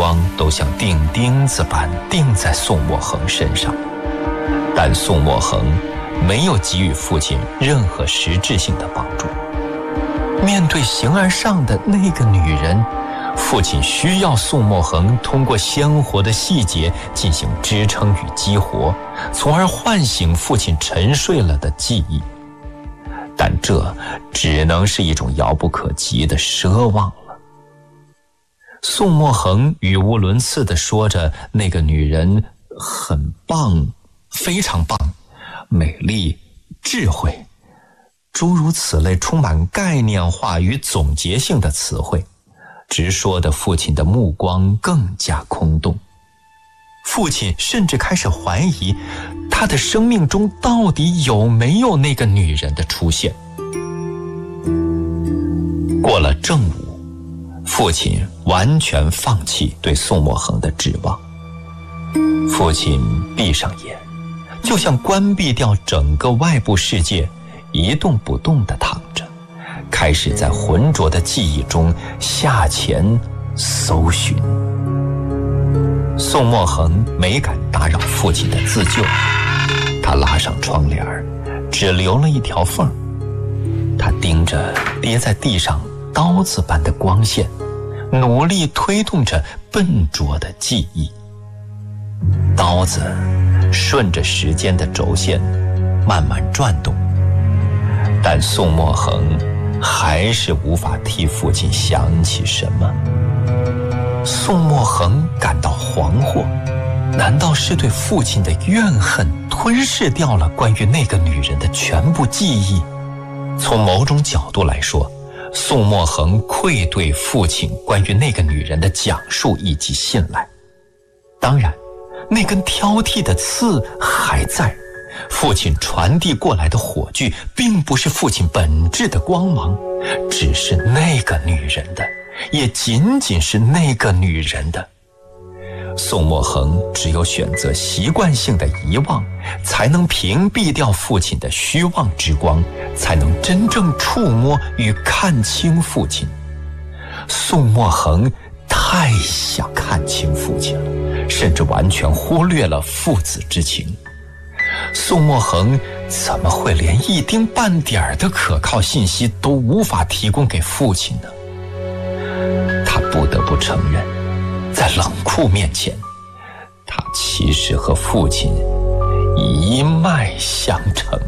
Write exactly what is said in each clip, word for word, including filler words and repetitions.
光都像钉钉子般钉在宋墨恒身上，但宋墨恒没有给予父亲任何实质性的帮助。面对形而上的那个女人，父亲需要宋墨恒通过鲜活的细节进行支撑与激活，从而唤醒父亲沉睡了的记忆。但这只能是一种遥不可及的奢望了。宋墨恒语无伦次地说着那个女人很棒，非常棒，美丽，智慧，诸如此类充满概念化与总结性的词汇，直说的父亲的目光更加空洞。父亲甚至开始怀疑他的生命中到底有没有那个女人的出现。过了正午，父亲完全放弃对宋墨恒的指望。父亲闭上眼，就像关闭掉整个外部世界，一动不动地躺着，开始在浑浊的记忆中下潜搜寻。宋墨恒没敢打扰父亲的自救，他拉上窗帘，只留了一条缝。他盯着跌在地上刀子般的光线，努力推动着笨拙的记忆。刀子顺着时间的轴线慢慢转动，但宋墨恒还是无法替父亲想起什么。宋墨恒感到惶惑，难道是对父亲的怨恨吞噬掉了关于那个女人的全部记忆？从某种角度来说，宋墨恒愧对父亲关于那个女人的讲述以及信赖。当然，那根挑剔的刺还在，父亲传递过来的火炬并不是父亲本质的光芒，只是那个女人的，也仅仅是那个女人的。宋墨恒只有选择习惯性的遗忘，才能屏蔽掉父亲的虚妄之光，才能真正触摸与看清父亲。宋墨恒太想看清父亲了，甚至完全忽略了父子之情。宋墨恒怎么会连一丁半点的可靠信息都无法提供给父亲呢？他不得不承认，在冷酷面前，他其实和父亲一脉相承。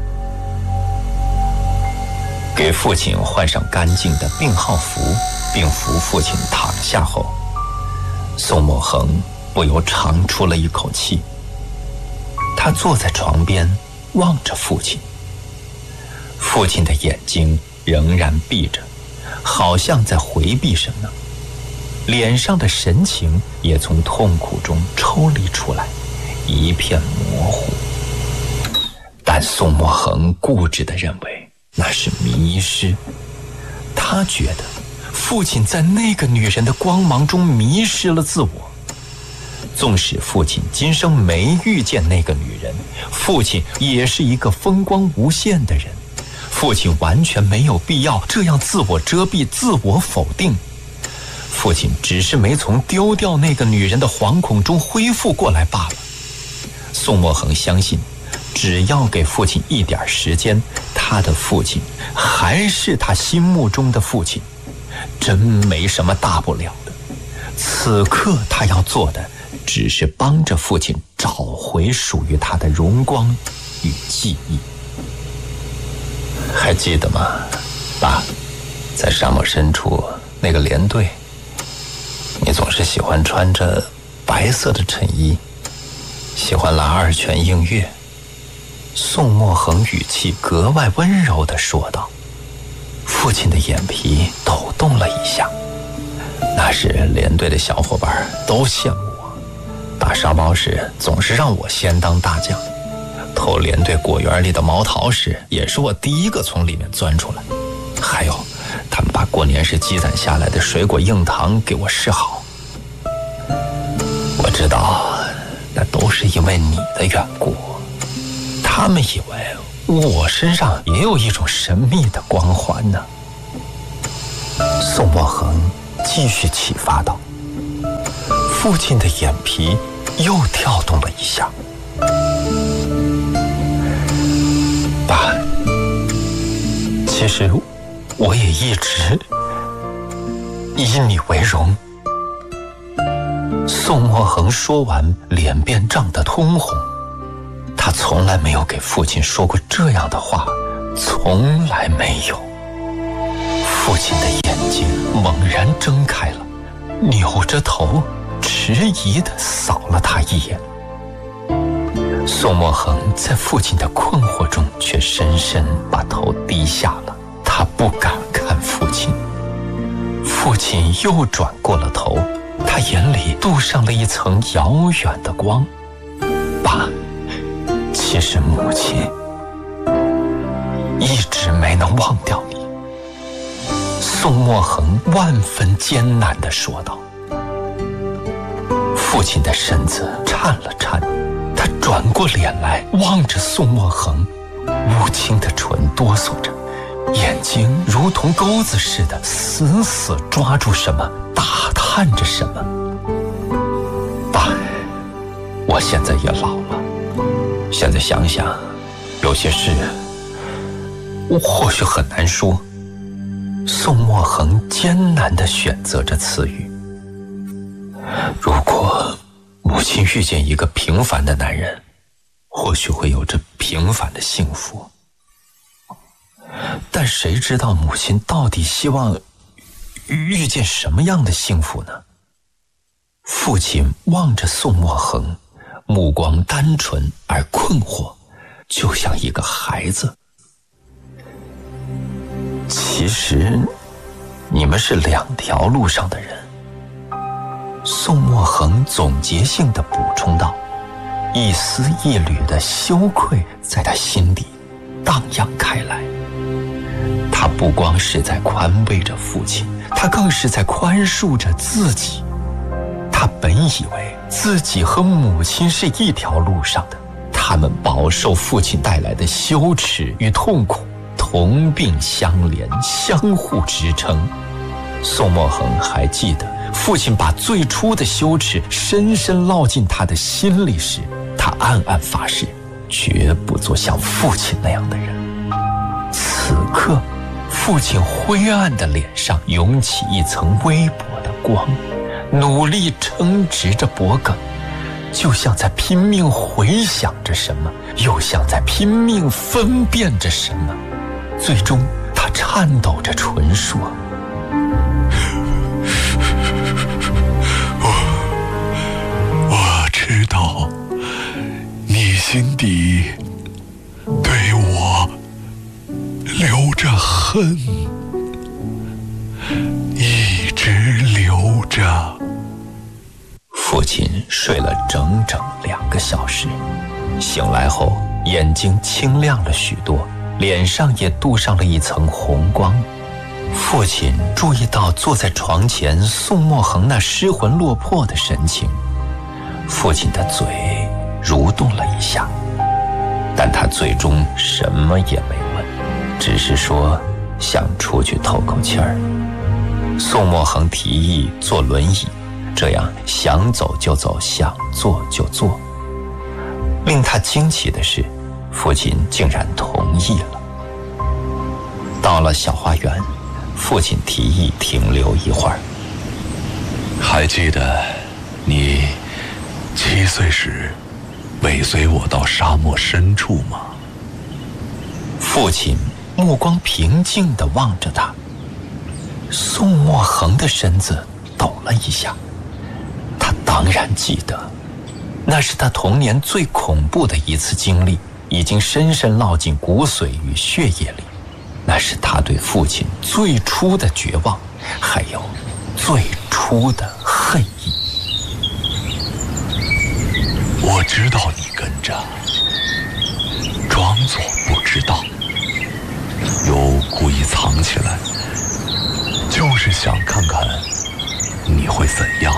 给父亲换上干净的病号服，并扶父亲躺下后，宋墨恒不由长出了一口气。他坐在床边望着父亲，父亲的眼睛仍然闭着，好像在回避什么，脸上的神情也从痛苦中抽离出来，一片模糊。但宋墨恒固执地认为那是迷失，他觉得父亲在那个女人的光芒中迷失了自我。纵使父亲今生没遇见那个女人，父亲也是一个风光无限的人，父亲完全没有必要这样自我遮蔽、自我否定。父亲只是没从丢掉那个女人的惶恐中恢复过来罢了。宋墨恒相信，只要给父亲一点时间，他的父亲还是他心目中的父亲，真没什么大不了的。此刻他要做的只是帮着父亲找回属于他的荣光与记忆。还记得吗，爸？在沙漠深处那个连队，你总是喜欢穿着白色的衬衣，喜欢拉二泉映月。宋墨恒语气格外温柔地说道。父亲的眼皮抖动了一下。那时连队的小伙伴都羡慕我，打沙包时总是让我先当大将，偷连队果园里的毛桃时也是我第一个从里面钻出来，还有他们把过年时积攒下来的水果硬糖给我示好。我知道那都是因为你的缘故，他们以为我身上也有一种神秘的光环呢。宋墨恒继续启发道。 父亲的眼皮又跳动了一下。爸，其实我也一直以你为荣。宋墨恒说完，脸便涨得通红。他从来没有给父亲说过这样的话，从来没有。父亲的眼睛猛然睁开了，扭着头迟疑地扫了他一眼。宋墨恒在父亲的困惑中却深深把头低下了，他不敢看父亲。父亲又转过了头，他眼里镀上了一层遥远的光。爸，其实母亲一直没能忘掉你。宋墨恒万分艰难地说道。父亲的身子颤了颤，他转过脸来望着宋墨恒，乌青的唇哆嗦着，眼睛如同钩子似的死死抓住什么，打探着什么。爸，我现在也老了，现在想想，有些事或许很难说。宋墨恒艰难地选择着词语。如果母亲遇见一个平凡的男人，或许会有着平凡的幸福。但谁知道母亲到底希望遇见什么样的幸福呢？父亲望着宋墨恒，目光单纯而困惑，就像一个孩子。其实你们是两条路上的人，宋墨恒总结性地补充道，一丝一缕的羞愧在他心里荡漾开来。他不光是在宽慰着父亲，他更是在宽恕着自己。他本以为自己和母亲是一条路上的，他们饱受父亲带来的羞耻与痛苦，同病相怜，相互支撑。宋墨恒还记得，父亲把最初的羞耻深深烙进他的心里时，他暗暗发誓，绝不做像父亲那样的人。此刻，父亲灰暗的脸上涌起一层微薄的光，努力撑直着脖颈，就像在拼命回想着什么，又像在拼命分辨着什么。最终，他颤抖着唇说：“ 我我知道，你心底对我留着恨，一直留着。” 父亲睡了整整两个小时，醒来后眼睛清亮了许多，脸上也镀上了一层红光。父亲注意到坐在床前宋墨恒那失魂落魄的神情，父亲的嘴蠕动了一下，但他最终什么也没问，只是说想出去透口气儿。宋墨恒提议坐轮椅，这样想走就走，想坐就坐。令他惊奇的是，父亲竟然同意了。到了小花园，父亲提议停留一会儿。 还记得你七岁时尾随我到沙漠深处吗？ 父亲目光平静地望着他。宋墨恒的身子抖了一下，他当然记得，那是他童年最恐怖的一次经历，已经深深烙进骨髓与血液里。那是他对父亲最初的绝望，还有最初的恨意。 我知道你跟着，装作不知道，又故意藏起来，就是想看看你会怎样。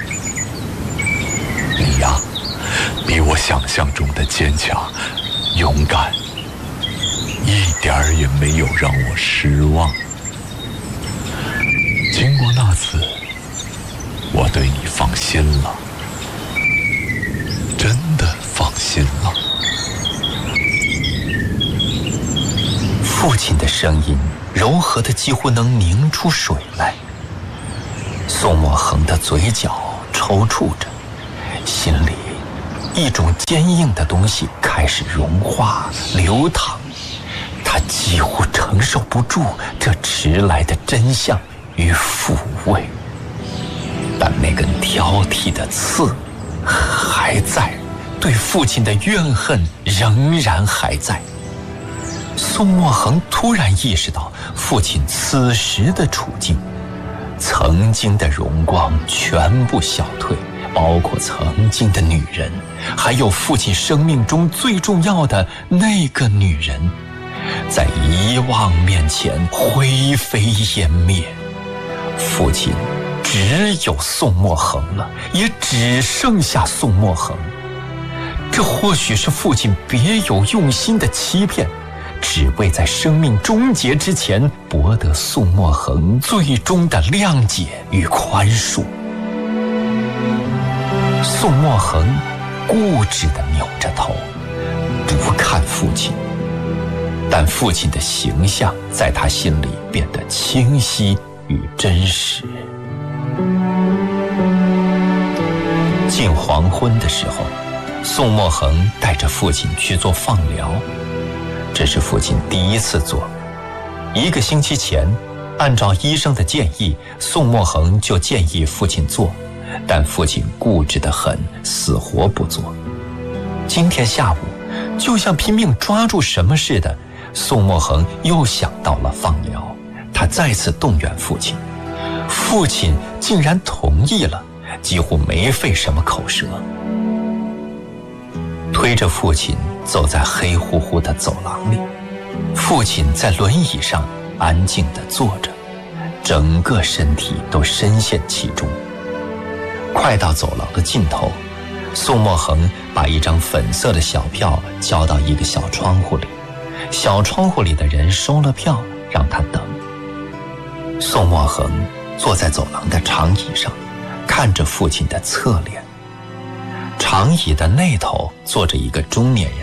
你呀，比我想象中的坚强、勇敢，一点儿也没有让我失望。经过那次我对你放心了，真的放心了。 父亲的声音柔和的几乎能凝出水来。宋墨恒的嘴角抽搐着，心里一种坚硬的东西开始融化流淌，他几乎承受不住这迟来的真相与抚慰。但那根挑剔的刺还在，对父亲的怨恨仍然还在。宋墨恒突然意识到父亲此时的处境，曾经的荣光全部消退，包括曾经的女人，还有父亲生命中最重要的那个女人，在遗忘面前灰飞烟灭。父亲只有宋墨恒了，也只剩下宋墨恒。这或许是父亲别有用心的欺骗，只为在生命终结之前博得宋墨恒最终的谅解与宽恕。宋墨恒固执地扭着头，不看父亲，但父亲的形象在他心里变得清晰与真实。近黄昏的时候，宋墨恒带着父亲去做放疗，这是父亲第一次做。一个星期前，按照医生的建议，宋墨恒就建议父亲做，但父亲固执得很，死活不做。今天下午，就像拼命抓住什么似的，宋墨恒又想到了放疗。他再次动员父亲，父亲竟然同意了，几乎没费什么口舌。推着父亲走在黑乎乎的走廊里，父亲在轮椅上安静地坐着，整个身体都深陷其中。快到走廊的尽头，宋墨恒把一张粉色的小票交到一个小窗户里，小窗户里的人收了票，让他等。宋墨恒坐在走廊的长椅上，看着父亲的侧脸。长椅的那头坐着一个中年人。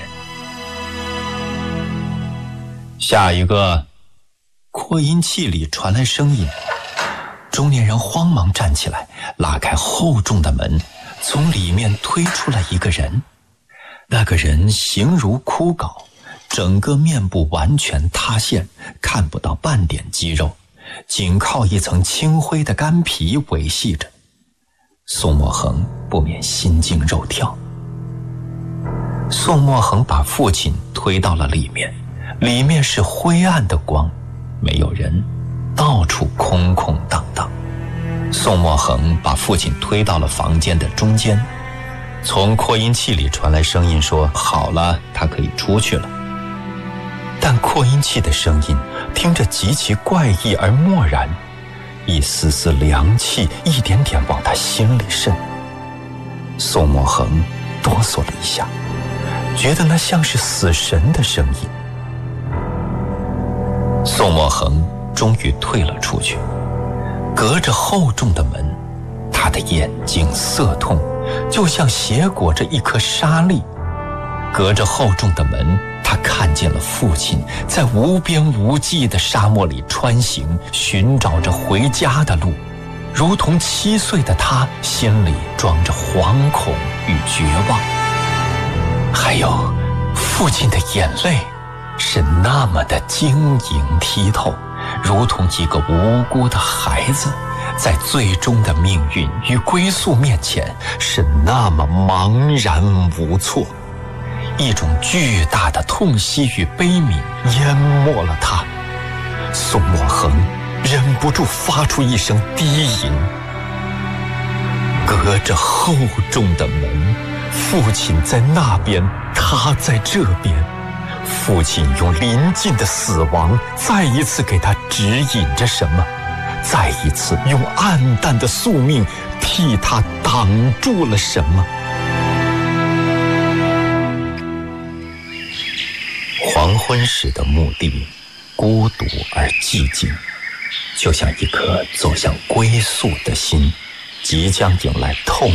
下一个，扩音器里传来声音。中年人慌忙站起来，拉开厚重的门，从里面推出来一个人。那个人形如枯槁，整个面部完全塌陷，看不到半点肌肉，仅靠一层青灰的干皮维系着。宋墨恒不免心惊肉跳。宋墨恒把父亲推到了里面，里面是灰暗的光，没有人，到处空空荡荡。宋墨恒把父亲推到了房间的中间，从扩音器里传来声音说：“好了，他可以出去了。”但扩音器的声音听着极其怪异而漠然，一丝丝凉气一点点往他心里渗。宋墨恒哆嗦了一下，觉得那像是死神的声音。宋墨恒终于退了出去，隔着厚重的门，他的眼睛涩痛，就像斜裹着一颗沙粒。隔着厚重的门，他看见了父亲在无边无际的沙漠里穿行，寻找着回家的路，如同七岁的他心里装着惶恐与绝望。还有父亲的眼泪是那么的晶莹剔透，如同一个无辜的孩子在最终的命运与归宿面前是那么茫然无措。一种巨大的痛惜与悲悯淹没了他。宋墨恒忍不住发出一声低吟。隔着厚重的门，父亲在那边，他在这边。父亲用临近的死亡再一次给他指引着什么，再一次用暗淡的宿命替他挡住了什么。黄昏时的墓地孤独而寂静，就像一颗走向归宿的心。 即将迎来痛